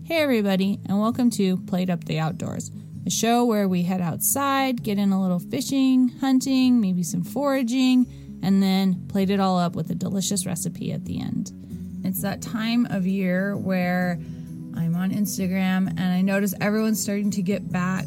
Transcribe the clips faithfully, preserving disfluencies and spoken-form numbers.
Hey everybody, and welcome to Played Up the Outdoors, a show where we head outside, get in a little fishing, hunting, maybe some foraging, and then plate it all up with a delicious recipe at the end. It's that time of year where I'm on Instagram and I notice everyone's starting to get back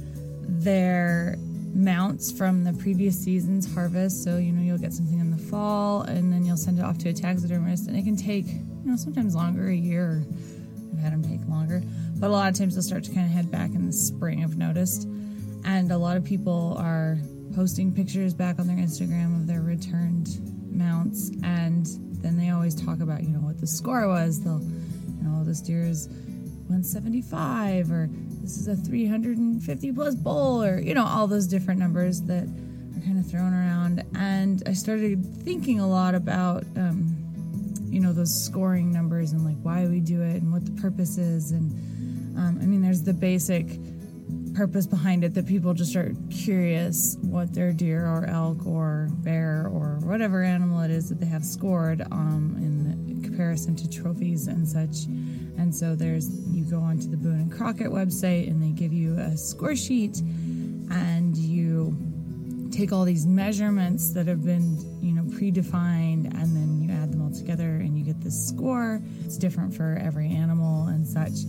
their mounts from the previous season's harvest. So, you know, you'll get something in the fall and then you'll send it off to a taxidermist, and it can take, you know, sometimes longer, a year, or I've had them take longer. But a lot of times they'll start to kind of head back in the spring, I've noticed. And a lot of people are posting pictures back on their Instagram of their returned mounts, and then they always talk about, you know, what the score was. They'll, you know, this deer is one seventy-five, or this is a three hundred fifty plus bull, or, you know, all those different numbers that are kind of thrown around. And I started thinking a lot about, um, you know, those scoring numbers and like why we do it and what the purpose is. And um, I mean, there's the basic purpose behind it that people just are curious what their deer or elk or bear or whatever animal it is that they have scored um, in comparison to trophies and such. And so there's, you go onto the Boone and Crockett website and they give you a score sheet, and you take all these measurements that have been, you know, predefined, and then you add them all together and you get this score. It's different for every animal and such.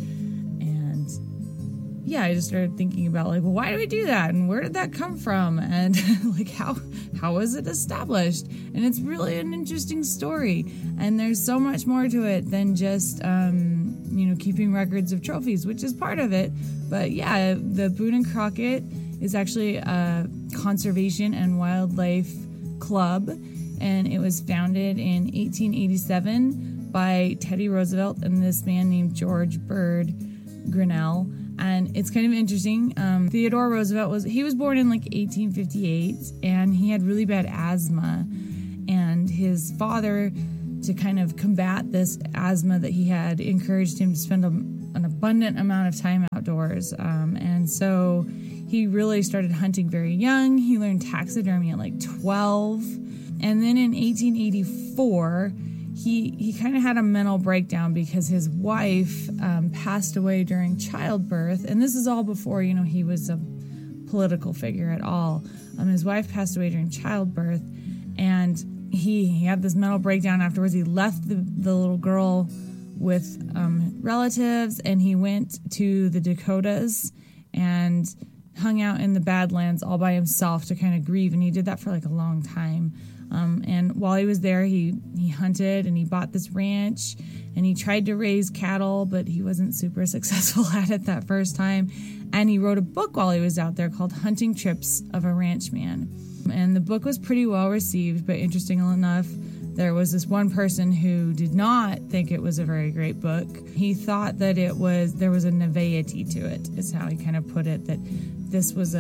And yeah, I just started thinking about, like, well, why do we do that? And where did that come from? And like, how how was it established? And it's really an interesting story. And there's so much more to it than just, um, you know, keeping records of trophies, which is part of it. But yeah, the Boone and Crockett is actually a conservation and wildlife club, and it was founded in eighteen eighty-seven by Teddy Roosevelt and this man named George Bird Grinnell. And it's kind of interesting. Um, Theodore Roosevelt was, he was born in like eighteen fifty-eight, and he had really bad asthma. And his father, to kind of combat this asthma that he had, encouraged him to spend a, an abundant amount of time outdoors. Um, and so he really started hunting very young. He learned taxidermy at like twelve. And then in eighteen eighty-four, he he kind of had a mental breakdown because his wife um, passed away during childbirth. And this is all before, you know, he was a political figure at all. Um, his wife passed away during childbirth, and he, he had this mental breakdown afterwards. He left the, the little girl with um, relatives, and he went to the Dakotas and hung out in the Badlands all by himself to kind of grieve. And he did that for like a long time. Um, and while he was there, he, he hunted, and he bought this ranch, and he tried to raise cattle, but he wasn't super successful at it that first time. And he wrote a book while he was out there called Hunting Trips of a Ranchman. And the book was pretty well received, but interestingly enough, there was this one person who did not think it was a very great book. He thought that it was, there was a naivety to it, is how he kind of put it, that this was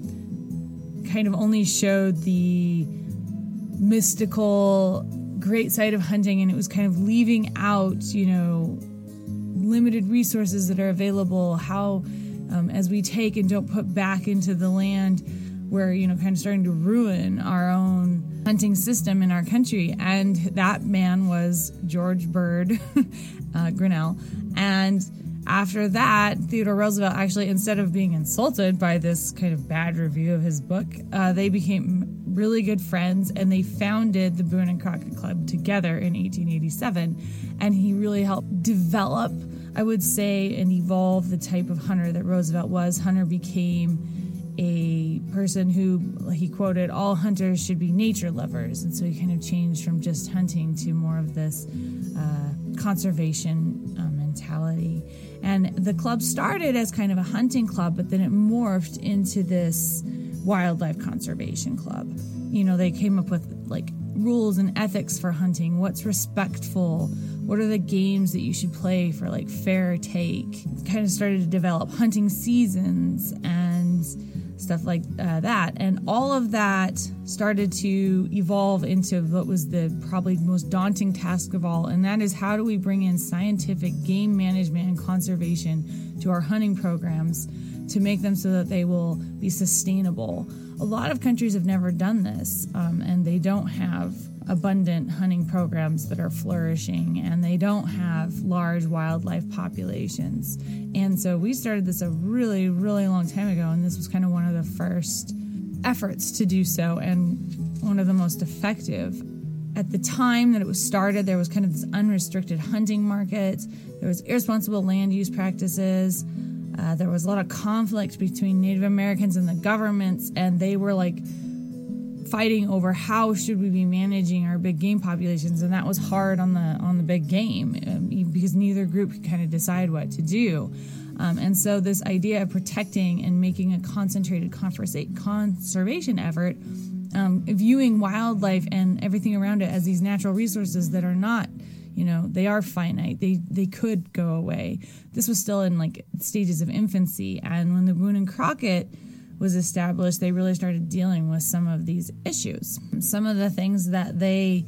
um, kind of only showed the mystical great side of hunting, and it was kind of leaving out, you know, limited resources that are available, how um, as we take and don't put back into the land, we're, you know, kind of starting to ruin our own hunting system in our country. And that man was George Bird uh, Grinnell. And after that, Theodore Roosevelt actually, instead of being insulted by this kind of bad review of his book, uh, they became really good friends, and they founded the Boone and Crockett Club together in eighteen eighty-seven. And he really helped develop, I would say, and evolve the type of hunter that Roosevelt was. Hunter became a person who, he quoted, all hunters should be nature lovers. And so he kind of changed from just hunting to more of this uh, conservation uh, mentality. And the club started as kind of a hunting club, but then it morphed into this wildlife conservation club. You know, they came up with like rules and ethics for hunting. What's respectful? What are the games that you should play for like fair take? Kind of started to develop hunting seasons and stuff like uh, that. And all of that started to evolve into what was the probably most daunting task of all, and that is, how do we bring in scientific game management and conservation to our hunting programs to make them so that they will be sustainable? A lot of countries have never done this, um, and they don't have abundant hunting programs that are flourishing, and they don't have large wildlife populations. And so we started this a really, really long time ago, and this was kind of one of the first efforts to do so, and one of the most effective. At the time that it was started, there was kind of this unrestricted hunting market. There was irresponsible land use practices. Uh, there was a lot of conflict between Native Americans and the governments, and they were like fighting over how should we be managing our big game populations, and that was hard on the on the big game um, because neither group could kind of decide what to do. Um, and so this idea of protecting and making a concentrated conversa- conservation effort, um, viewing wildlife and everything around it as these natural resources that are not, you know, they are finite. They they could go away. This was still in like stages of infancy, and when the Boone and Crockett was established, they really started dealing with some of these issues. Some of the things that they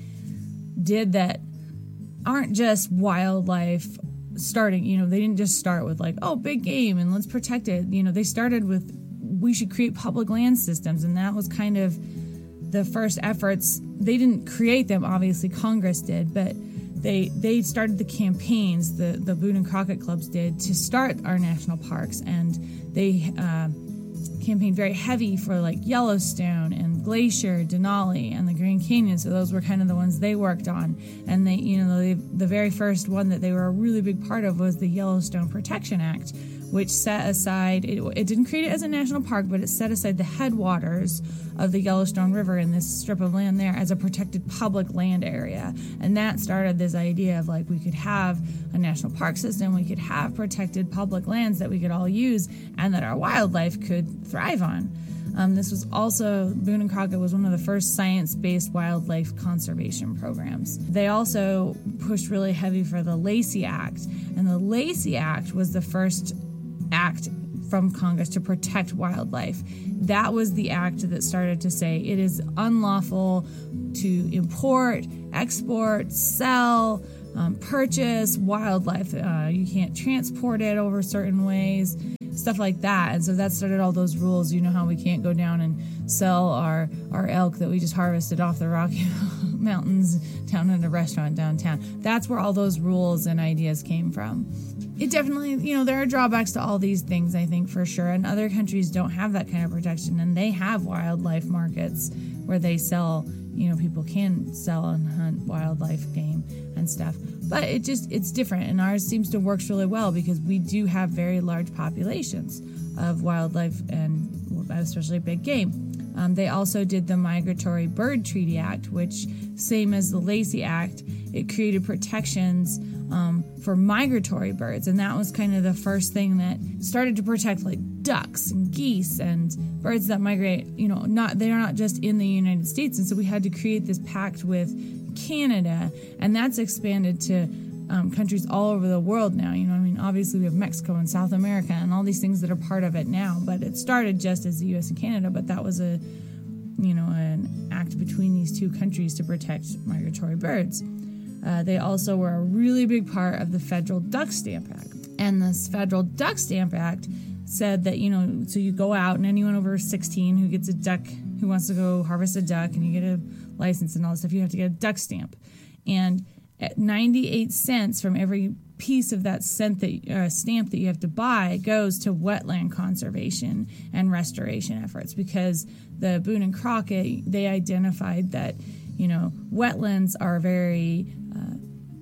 did that aren't just wildlife starting, you know, they didn't just start with like, oh, big game and let's protect it. You know, they started with, we should create public land systems, and that was kind of the first efforts. They didn't create them, obviously Congress did, but they they started the campaigns, the, the Boone and Crockett clubs did, to start our national parks, and they uh, campaigned very heavy for like Yellowstone and Glacier, Denali, and the Grand Canyon. So those were kind of the ones they worked on. And they, you know, they, the very first one that they were a really big part of was the Yellowstone Protection Act, which set aside, it, it didn't create it as a national park, but it set aside the headwaters of the Yellowstone River in this strip of land there as a protected public land area. And that started this idea of like, we could have a national park system, we could have protected public lands that we could all use, and that our wildlife could thrive on. Um, this was also, Boone and Crockett was one of the first science-based wildlife conservation programs. They also pushed really heavy for the Lacey Act, and the Lacey Act was the first act from Congress to protect wildlife. That was the act that started to say it is unlawful to import, export, sell, um, purchase wildlife. Uh, you can't transport it over certain ways, stuff like that. And so that started all those rules. You know how we can't go down and sell our, our elk that we just harvested off the Rocky Mountains down at a restaurant downtown. That's where all those rules and ideas came from. It definitely, you know, there are drawbacks to all these things, I think, for sure. And other countries don't have that kind of protection, and they have wildlife markets where they sell, you know, people can sell and hunt wildlife game and stuff. But it just, it's different, and ours seems to work really well because we do have very large populations of wildlife and especially big game. Um, they also did the Migratory Bird Treaty Act, which, same as the Lacey Act, it created protections um, for migratory birds, and that was kind of the first thing that started to protect like ducks and geese and birds that migrate. You know, not they are not just in the United States, and so we had to create this pact with Canada, and that's expanded to um, countries all over the world now. You know, I mean, obviously we have Mexico and South America and all these things that are part of it now, but it started just as the U S and Canada, but that was a, you know, an act between these two countries to protect migratory birds. Uh, they also were a really big part of the Federal Duck Stamp Act. And this Federal Duck Stamp Act said that, you know, so you go out and anyone over sixteen who gets a duck, who wants to go harvest a duck and you get a license and all this stuff, you have to get a duck stamp. And at ninety-eight cents from every piece of that cent that, uh, stamp that you have to buy goes to wetland conservation and restoration efforts, because the Boone and Crockett, they identified that, you know, wetlands are very uh,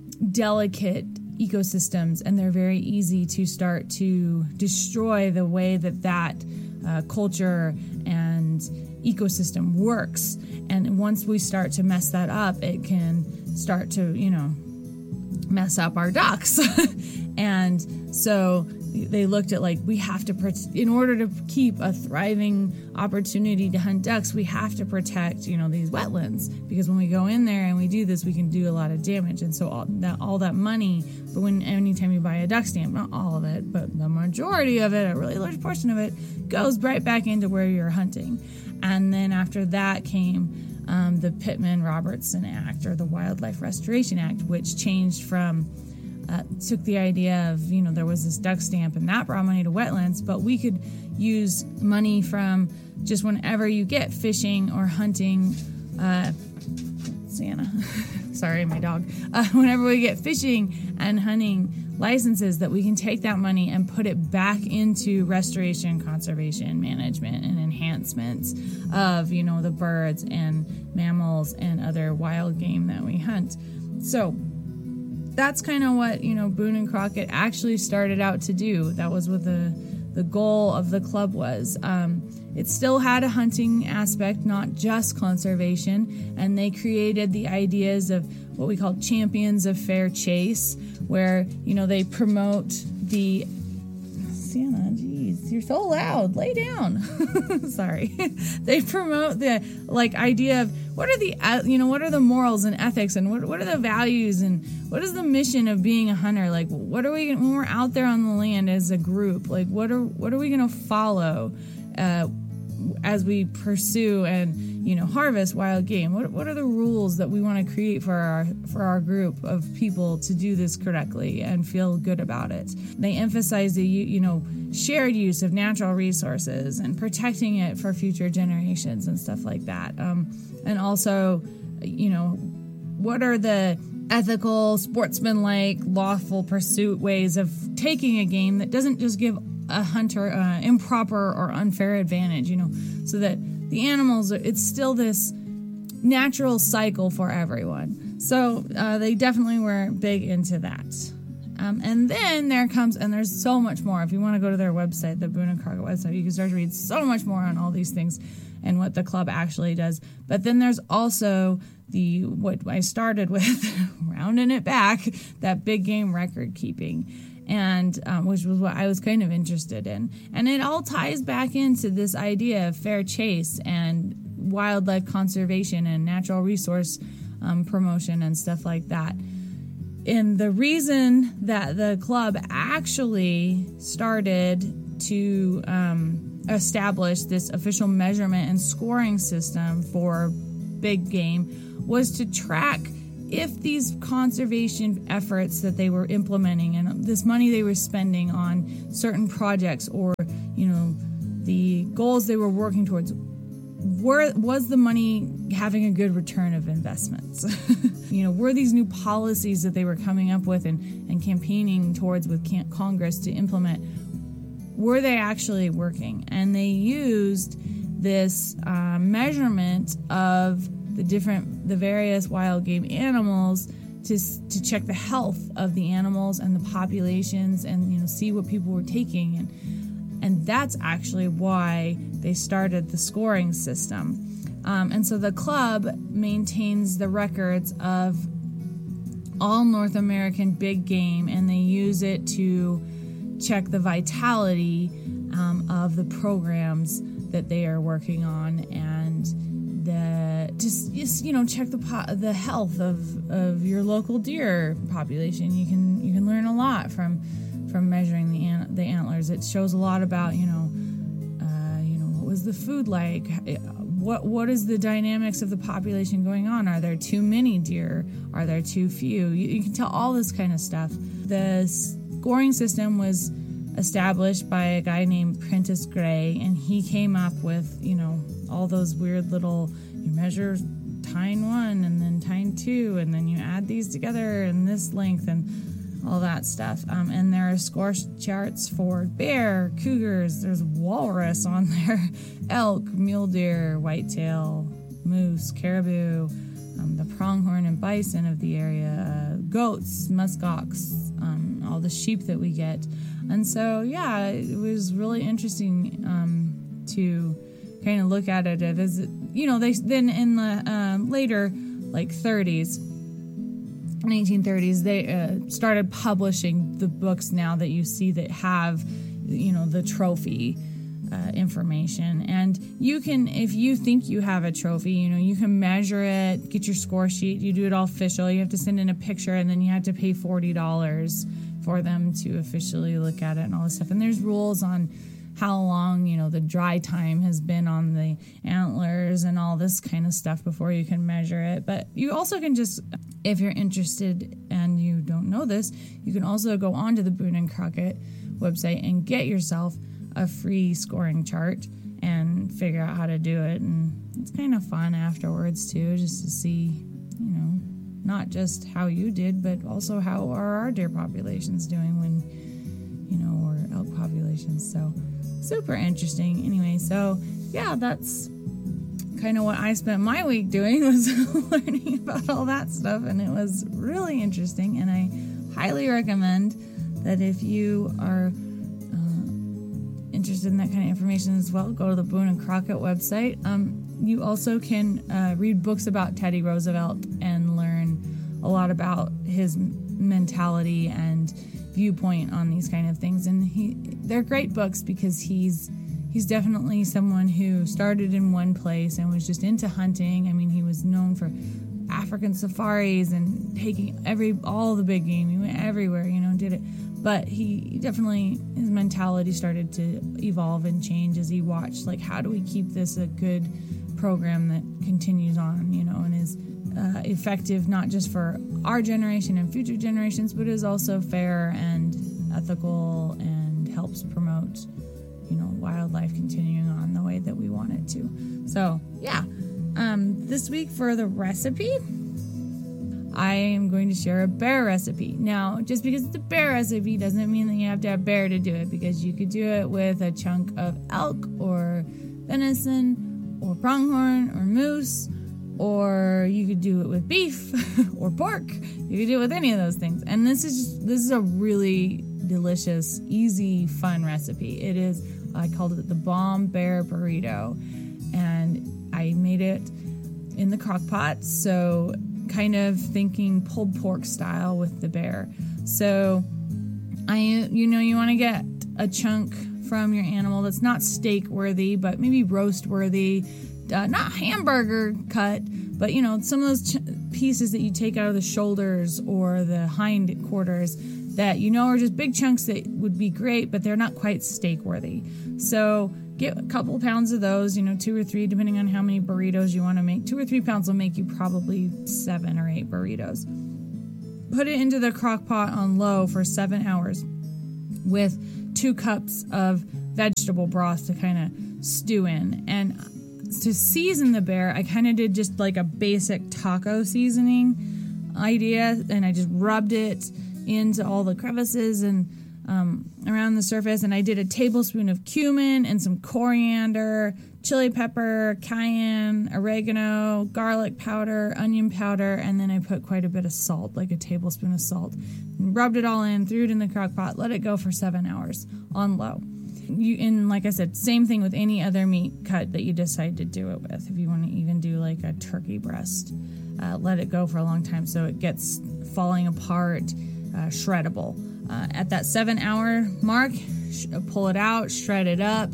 delicate ecosystems, and they're very easy to start to destroy the way that that uh, culture and ecosystem works. And once we start to mess that up, it can start to, you know, mess up our ducks. And so they looked at, like, we have to, in order to keep a thriving opportunity to hunt ducks, we have to protect, you know, these wetlands, because when we go in there and we do this, we can do a lot of damage. And so all that, all that money, but when anytime you buy a duck stamp, not all of it, but the majority of it, a really large portion of it, goes right back into where you're hunting. And then after that came um, the Pittman-Robertson Act, or the Wildlife Restoration Act, which changed from Uh, took the idea of, you know, there was this duck stamp and that brought money to wetlands, but we could use money from just whenever you get fishing or hunting, uh, Sienna. Sorry, my dog. Uh, whenever we get fishing and hunting licenses, that we can take that money and put it back into restoration, conservation, management, and enhancements of, you know, the birds and mammals and other wild game that we hunt. So that's kind of what, you know, Boone and Crockett actually started out to do. That was what the the goal of the club was. Um, it still had a hunting aspect, not just conservation, and they created the ideas of what we call champions of fair chase, where, you know, they promote the... Sienna, geez, you're so loud. Lay down. Sorry. They promote the, like, idea of what are the, you know, what are the morals and ethics, and what what are the values, and what is the mission of being a hunter? Like, what are we, when we're out there on the land as a group, like, what are what are we going to follow uh, as we pursue and, you know, harvest wild game? What what are the rules that we want to create for our for our group of people to do this correctly and feel good about it? They emphasize the, you know, shared use of natural resources and protecting it for future generations and stuff like that. Um, and also, you know, what are the ethical, sportsmanlike, lawful pursuit ways of taking a game that doesn't just give a hunter uh, improper or unfair advantage, you know, so that the animals, it's still this natural cycle for everyone. So uh, they definitely were big into that. Um, and then there comes, and there's so much more. If you want to go to their website, the Boone and Crockett website, you can start to read so much more on all these things and what the club actually does. But then there's also the, what I started with, rounding it back, that big game record keeping. And um, which was what I was kind of interested in. And it all ties back into this idea of fair chase and wildlife conservation and natural resource um, promotion and stuff like that. And the reason that the club actually started to um, establish this official measurement and scoring system for big game was to track if these conservation efforts that they were implementing and this money they were spending on certain projects, or, you know, the goals they were working towards, were, was the money having a good return of investments? You know, were these new policies that they were coming up with and, and campaigning towards with Congress to implement, were they actually working? And they used this uh, measurement of the different, the various wild game animals to to check the health of the animals and the populations, and, you know, see what people were taking, and and that's actually why they started the scoring system. Um, and so the club maintains the records of all North American big game, and they use it to check the vitality um, of the programs that they are working on, and the just, just you know, check the po- the health of, of your local deer population. You can you can learn a lot from from measuring the an- the antlers. It shows a lot about, you know, uh, you know, what was the food like, what what is the dynamics of the population going on? Are there too many deer? Are there too few? You, you can tell all this kind of stuff. The scoring system was established by a guy named Prentice Gray, and he came up with, you know, all those weird little, you measure tine one and then tine two, and then you add these together in this length and all that stuff. Um, and there are score charts for bear, cougars, there's walrus on there, elk, mule deer, whitetail, moose, caribou, um, the pronghorn and bison of the area, uh, goats, muskox, um, all the sheep that we get. And so, yeah, it was really interesting um, to kind of look at it as, you know, they then in the um, later, like thirties, nineteen thirties, they uh, started publishing the books now that you see that have, you know, the trophy uh, information. And you can, if you think you have a trophy, you know, you can measure it, get your score sheet, you do it all official. You have to send in a picture, and then you have to pay forty dollars for them to officially look at it and all this stuff. And there's rules on how long, you know, the dry time has been on the antlers and all this kind of stuff before you can measure it. But you also can just, if you're interested and you don't know this, you can also go onto the Boone and Crockett website and get yourself a free scoring chart and figure out how to do it. And it's kind of fun afterwards too, just to see, you not just how you did, but also how are our deer populations doing when, you know, or elk populations. So super interesting. Anyway, so yeah, that's kind of what I spent my week doing, was learning about all that stuff, and it was really interesting. And I highly recommend that if you are uh, interested in that kind of information as well, go to the Boone and Crockett website. Um, you also can uh, read books about Teddy Roosevelt and learn a lot about his mentality and viewpoint on these kind of things. And he, they're great books because he's he's definitely someone who started in one place and was just into hunting. I mean, he was known for African safaris and taking every all the big game. He went everywhere, you know, did it. But he definitely, his mentality started to evolve and change as he watched, like, how do we keep this a good program that continues on, you know, and is uh, effective not just for our generation and future generations, but is also fair and ethical and helps promote, you know, wildlife continuing on the way that we want it to. So, yeah. Um, this week for the recipe, I am going to share a bear recipe. Now, just because it's a bear recipe doesn't mean that you have to have bear to do it, because you could do it with a chunk of elk or venison or pronghorn or moose, or you could do it with beef or pork. You could do it with any of those things. And this is just, this is a really delicious, easy, fun recipe. It is, I called it the Bomb Bear Burrito, and I made it in the crock pot, so kind of thinking pulled pork style with the bear. So I, you know, you want to get a chunk from your animal that's not steak worthy, but maybe roast worthy, uh, not hamburger cut, but, you know, some of those ch- pieces that you take out of the shoulders or the hind quarters that, you know, are just big chunks that would be great, but they're not quite steak worthy. So get a couple pounds of those, you know, two or three, depending on how many burritos you want to make. Two or three pounds will make you probably seven or eight burritos. Put it into the crock pot on low for seven hours with two cups of vegetable broth to kind of stew in. And to season the bear, I kind of did just like a basic taco seasoning idea, and I just rubbed it into all the crevices and um, around the surface, and I did a tablespoon of cumin and some coriander, chili pepper, cayenne, oregano, garlic powder, onion powder, and then I put quite a bit of salt, like a tablespoon of salt. And rubbed it all in, threw it in the crock pot, let it go for seven hours on low. You, and like I said, same thing with any other meat cut that you decide to do it with. If you want to even do like a turkey breast, uh, let it go for a long time so it gets falling apart, uh, shreddable. Uh, at that seven hour mark, sh- pull it out, shred it up,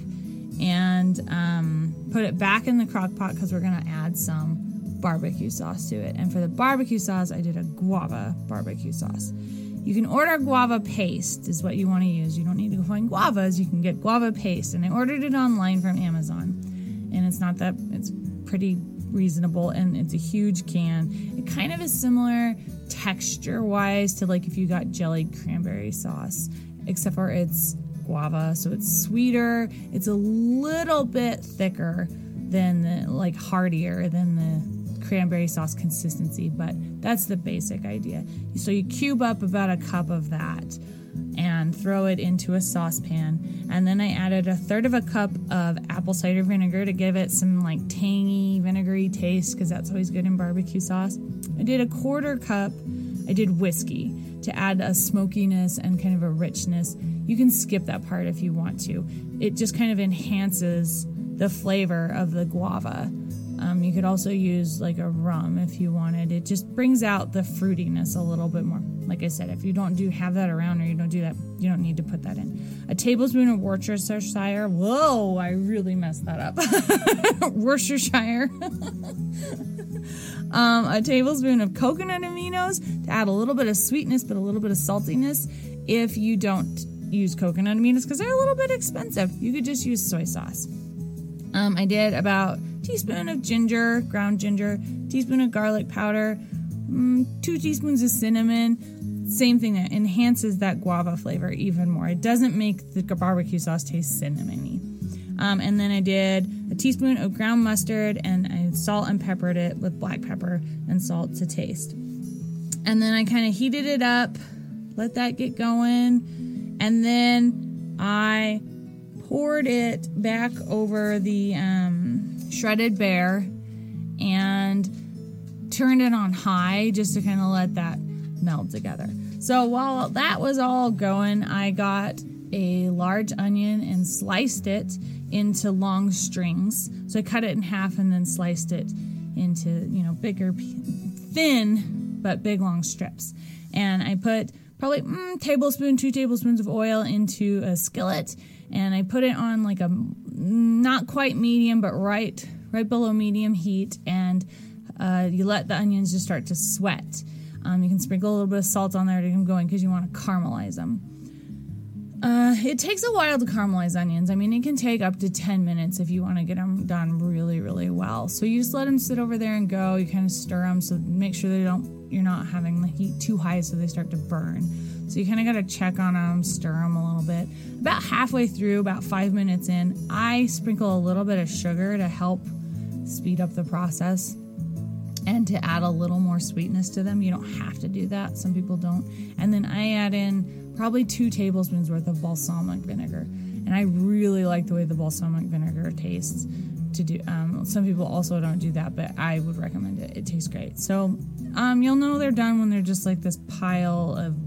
and um, put it back in the crock pot because we're going to add some barbecue sauce to it. And for the barbecue sauce, I did a guava barbecue sauce. You can order guava paste is what you want to use. You don't need to go find guavas. You can get guava paste. And I ordered it online from Amazon. And it's not that, it's pretty reasonable, and it's a huge can. It kind of is similar texture-wise to like if you got jellied cranberry sauce, except for it's guava, so it's sweeter. It's a little bit thicker than the, like heartier than the cranberry sauce consistency, but that's the basic idea. So you cube up about a cup of that and throw it into a saucepan, and then I added a third of a cup of apple cider vinegar to give it some like tangy, vinegary taste, because that's always good in barbecue sauce. I did a quarter cup, I did whiskey to add a smokiness and kind of a richness. You can skip that part if you want to. It just kind of enhances the flavor of the guava. Um, you could also use like a rum if you wanted. It just brings out the fruitiness a little bit more. Like I said, if you don't do have that around, or you don't do that, you don't need to put that in. A tablespoon of Worcestershire. Whoa, I really messed that up. Worcestershire. um, a tablespoon of coconut aminos to add a little bit of sweetness, but a little bit of saltiness. If you don't use coconut aminos, because they're a little bit expensive, you could just use soy sauce. Um, I did about teaspoon of ginger, ground ginger, teaspoon of garlic powder, mm, two teaspoons of cinnamon. Same thing, that enhances that guava flavor even more. It doesn't make the barbecue sauce taste cinnamony. Um, and then I did a teaspoon of ground mustard, and I salt and peppered it with black pepper and salt to taste. And then I kind of heated it up, let that get going, and then I poured it back over the um, shredded bear and turned it on high just to kind of let that meld together. So while that was all going, I got a large onion and sliced it into long strings. So I cut it in half and then sliced it into, you know, bigger, thin, but big long strips. And I put probably mm, tablespoon, two tablespoons of oil into a skillet, and I put it on like a not quite medium, but right, right below medium heat. And uh, you let the onions just start to sweat. Um, you can sprinkle a little bit of salt on there to get them going because you want to caramelize them. Uh, it takes a while to caramelize onions. I mean, it can take up to ten minutes if you want to get them done really, really well. So you just let them sit over there and go. You kind of stir them, so make sure they don't, you're not having the heat too high so they start to burn. So you kind of got to check on them, stir them a little bit. About halfway through, about five minutes in, I sprinkle a little bit of sugar to help speed up the process and to add a little more sweetness to them. You don't have to do that. Some people don't. And then I add in probably two tablespoons worth of balsamic vinegar. And I really like the way the balsamic vinegar tastes. To do, um, some people also don't do that, but I would recommend it. It tastes great. So um, you'll know they're done when they're just like this pile of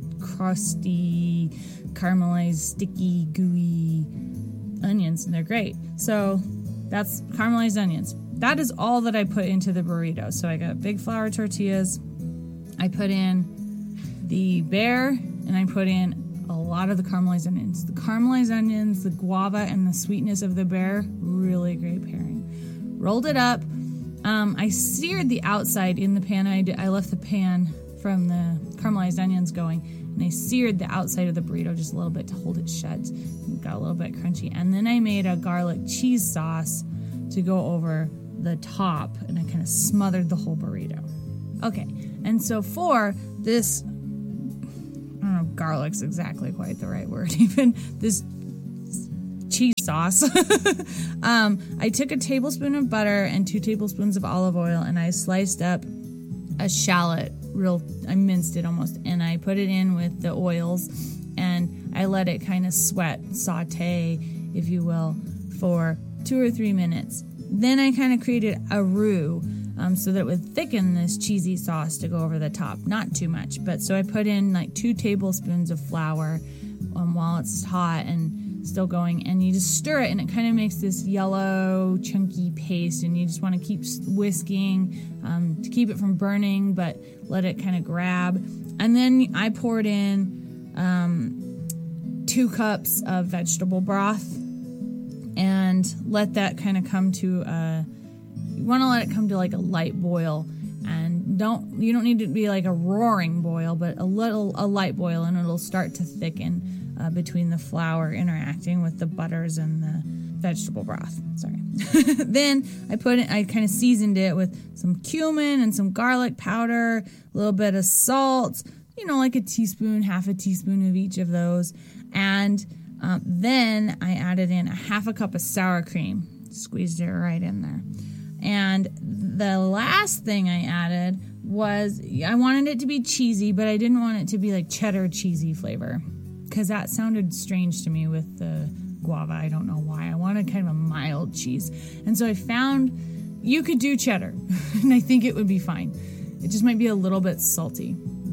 crusty, caramelized, sticky, gooey onions, and they're great. So that's caramelized onions. That is all that I put into the burrito. So I got big flour tortillas. I put in the bear, and I put in a lot of the caramelized onions. The caramelized onions, the guava, and the sweetness of the bear, really great pairing. Rolled it up. Um, I seared the outside in the pan. I, did, I left the pan from the caramelized onions going, and I seared the outside of the burrito just a little bit to hold it shut. It got a little bit crunchy. And then I made a garlic cheese sauce to go over the top, and I kind of smothered the whole burrito. Okay, and so for this, I don't know if garlic's exactly quite the right word, even this cheese sauce, um, I took a tablespoon of butter and two tablespoons of olive oil, and I sliced up a shallot, real, I minced it almost, and I put it in with the oils, and I let it kind of sweat, saute, if you will, for two or three minutes. Then I kind of created a roux um, so that it would thicken this cheesy sauce to go over the top. Not too much, but so I put in like two tablespoons of flour um, while it's hot and still going, and you just stir it, and it kind of makes this yellow, chunky paste, and you just want to keep whisking um, to keep it from burning, but let it kind of grab. And then I poured in um, two cups of vegetable broth, and let that kind of come to a, you want to let it come to like a light boil, and don't, you don't need to be like a roaring boil, but a little, a light boil, and it'll start to thicken uh, between the flour interacting with the butters and the vegetable broth. Sorry. Then I put it, I kind of seasoned it with some cumin and some garlic powder, a little bit of salt, you know, like a teaspoon, half a teaspoon of each of those. And Um, then I added in a half a cup of sour cream, squeezed it right in there. And the last thing I added was, I wanted it to be cheesy, but I didn't want it to be like cheddar cheesy flavor, because that sounded strange to me with the guava. I don't know why. I wanted kind of a mild cheese. And so I found you could do cheddar, and I think it would be fine. It just might be a little bit salty.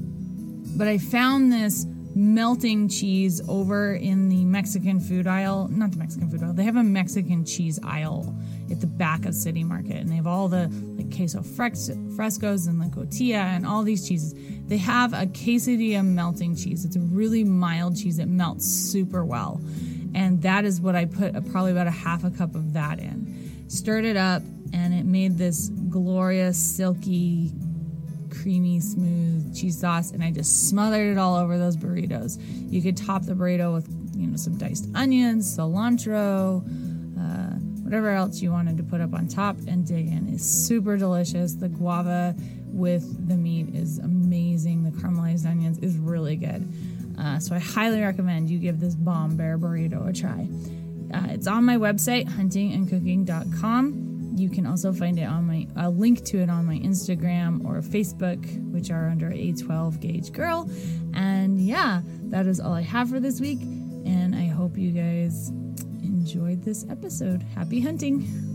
But I found this melting cheese over in the Mexican food aisle, not the Mexican food aisle, they have a Mexican cheese aisle at the back of City Market, and they have all the like queso frescos and la cotilla and all these cheeses. They have a quesadilla melting cheese. It's a really mild cheese that melts super well, and that is what I put, uh, probably about a half a cup of that in. Stirred it up, and it made this glorious, silky, creamy, smooth cheese sauce, and I just smothered it all over those burritos. You could top the burrito with, you know, some diced onions, cilantro, uh, whatever else you wanted to put up on top, and dig in. It's super delicious. The guava with the meat is amazing. The caramelized onions is really good. Uh, so I highly recommend you give this bomb bear burrito a try. Uh, it's on my website, hunting and cooking dot com. you can also find it on my, a link to it on my Instagram or Facebook, which are under A twelve Gauge Girl. And yeah, that is all I have for this week. And I hope you guys enjoyed this episode. Happy hunting.